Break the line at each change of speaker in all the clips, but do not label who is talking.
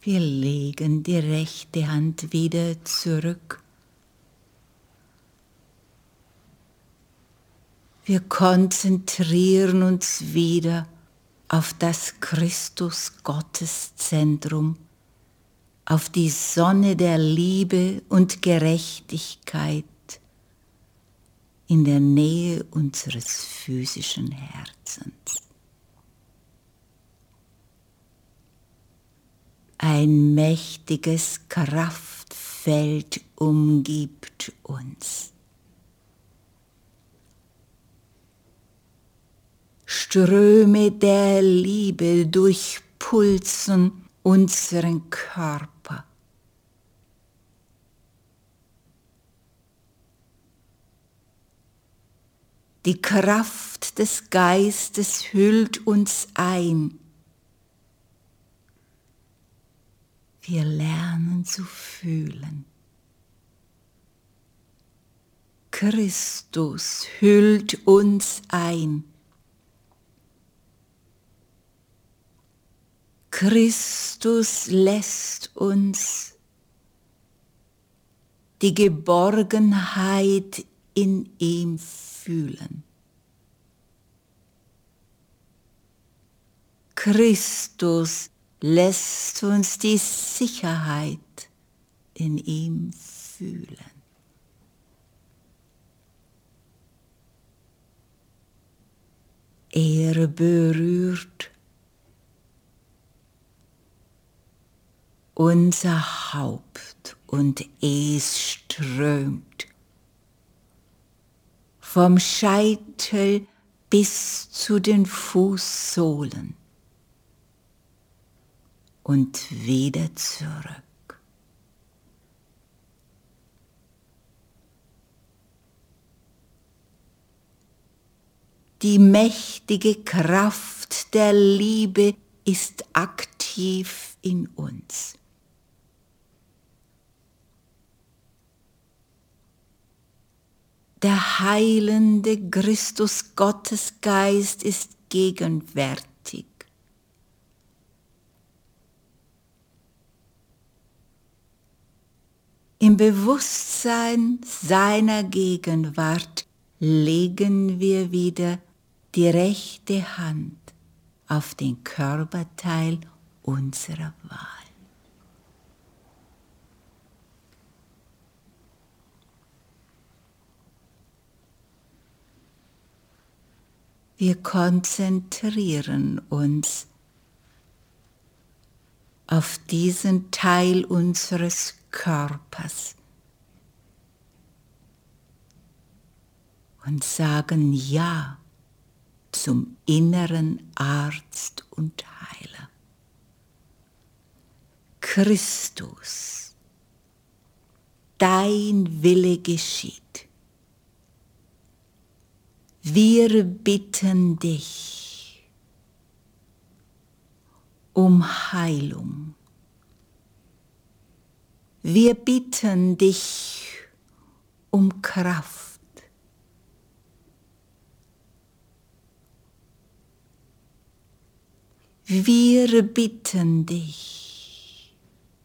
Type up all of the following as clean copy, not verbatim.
Wir legen die rechte Hand wieder zurück. Wir konzentrieren uns wieder auf das Christus-Gottes-Zentrum, auf die Sonne der Liebe und Gerechtigkeit in der Nähe unseres physischen Herzens. Ein mächtiges Kraftfeld umgibt uns. Ströme der Liebe durchpulsen unseren Körper. Die Kraft des Geistes hüllt uns ein. Wir lernen zu fühlen. Christus hüllt uns ein. Christus lässt uns die Geborgenheit in ihm fühlen. Christus lässt uns die Sicherheit in ihm fühlen. Er berührt unser Haupt und es strömt vom Scheitel bis zu den Fußsohlen und wieder zurück. Die mächtige Kraft der Liebe ist aktiv in uns. Der heilende Christus-Gottesgeist ist gegenwärtig. Im Bewusstsein seiner Gegenwart legen wir wieder die rechte Hand auf den Körperteil unserer Wahl. Wir konzentrieren uns auf diesen Teil unseres Körpers und sagen Ja zum inneren Arzt und Heiler. Christus, dein Wille geschieht. Wir bitten dich um Heilung. Wir bitten dich um Kraft. Wir bitten dich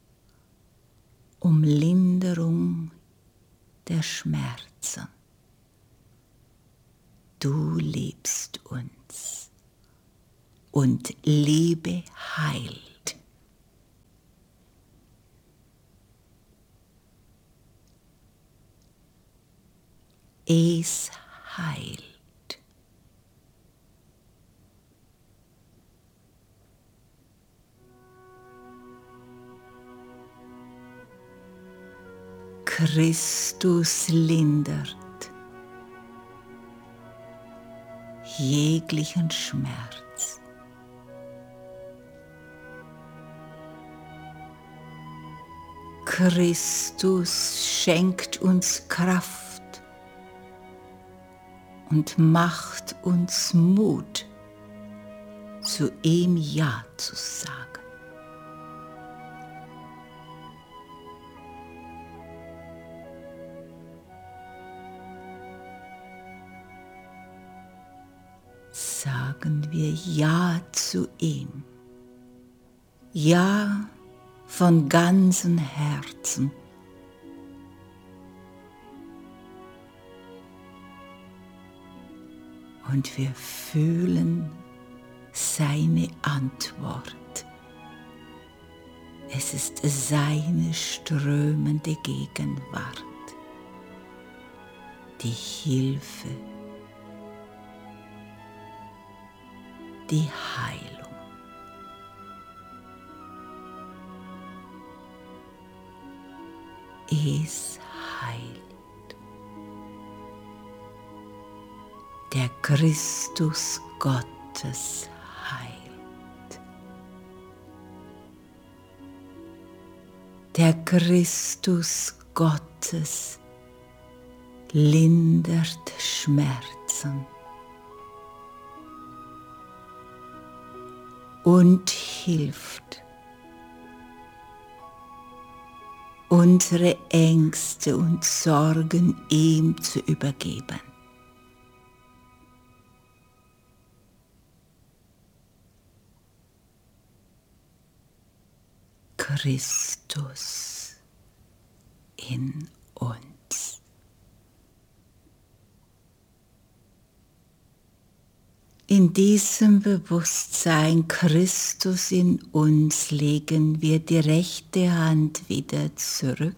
um Linderung der Schmerzen. Du liebst uns und Liebe heilt. Es heilt. Christus lindert jeglichen Schmerz. Christus schenkt uns Kraft und macht uns Mut, zu ihm Ja zu sagen. Sagen wir Ja zu ihm. Ja von ganzem Herzen. Und wir fühlen seine Antwort. Es ist seine strömende Gegenwart, die Hilfe, die Heilung. Es heilt. Der Christus Gottes heilt. Der Christus Gottes lindert Schmerzen und hilft, unsere Ängste und Sorgen ihm zu übergeben. Christus in uns. In diesem Bewusstsein Christus in uns legen wir die rechte Hand wieder zurück.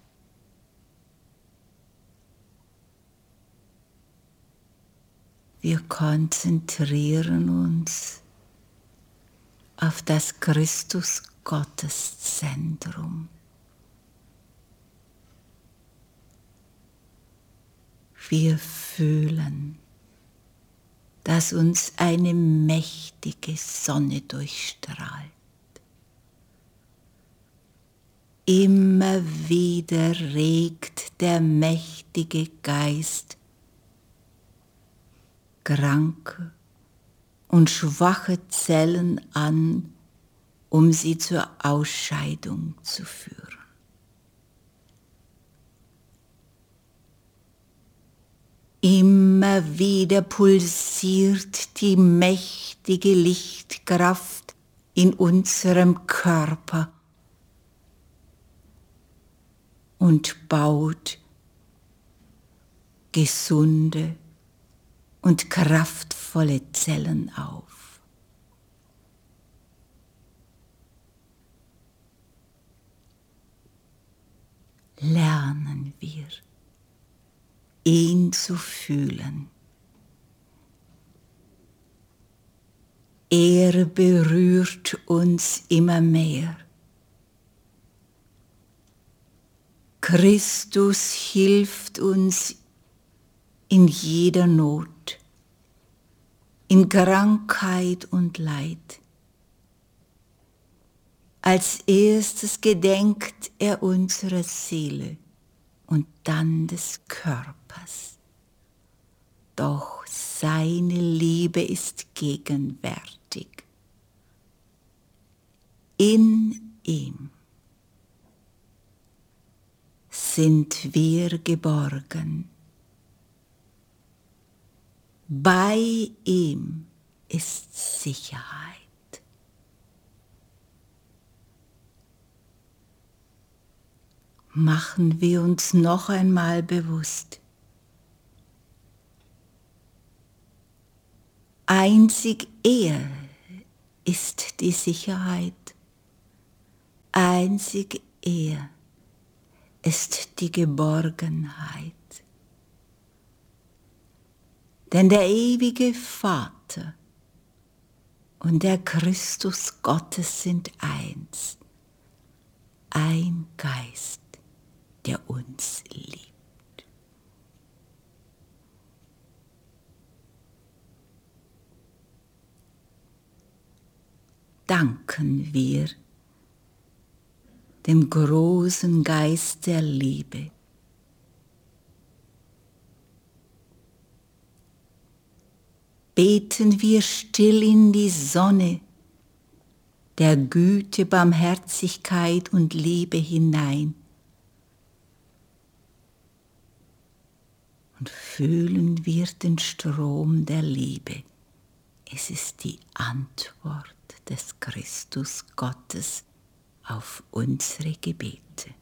Wir konzentrieren uns auf das Christus Gotteszentrum. Wir fühlen, dass uns eine mächtige Sonne durchstrahlt. Immer wieder regt der mächtige Geist kranke und schwache Zellen an, um sie zur Ausscheidung zu führen. Immer wieder pulsiert die mächtige Lichtkraft in unserem Körper und baut gesunde und kraftvolle Zellen auf. Lernen wir, ihn zu fühlen. Er berührt uns immer mehr. Christus hilft uns in jeder Not, in Krankheit und Leid. Als erstes gedenkt er unserer Seele und dann des Körpers. Doch seine Liebe ist gegenwärtig. In ihm sind wir geborgen. Bei ihm ist Sicherheit. Machen wir uns noch einmal bewusst. Einzig er ist die Sicherheit. Einzig er ist die Geborgenheit. Denn der ewige Vater und der Christus Gottes sind eins, ein Geist, der uns liebt. Danken wir dem großen Geist der Liebe. Beten wir still in die Sonne der Güte, Barmherzigkeit und Liebe hinein und fühlen wir den Strom der Liebe. Es ist die Antwort des Christus Gottes auf unsere Gebete.